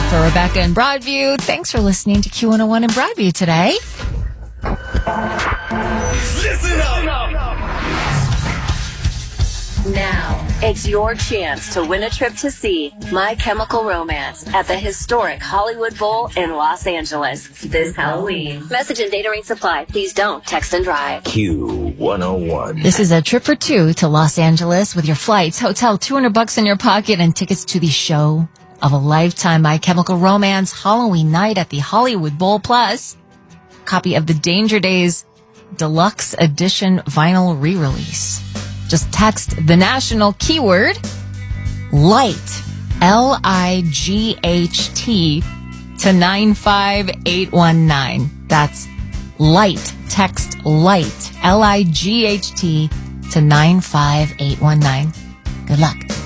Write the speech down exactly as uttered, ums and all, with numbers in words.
For Rebecca in Broadview, thanks for listening to Q one oh one in Broadview today. Listen up! Now, it's your chance to win a trip to see My Chemical Romance at the historic Hollywood Bowl in Los Angeles this Halloween. Message and data rate supply. Please don't text and drive. Q one oh one. This is a trip for two to Los Angeles with your flights, hotel, two hundred bucks in your pocket, and tickets to the show of a lifetime. My Chemical Romance Halloween night at the Hollywood Bowl, plus copy of the Danger Days Deluxe Edition vinyl re-release. Just text the national keyword LIGHT, L I G H T, to nine five eight one nine. That's LIGHT. Text LIGHT, L I G H T, to nine five eight one nine. Good luck.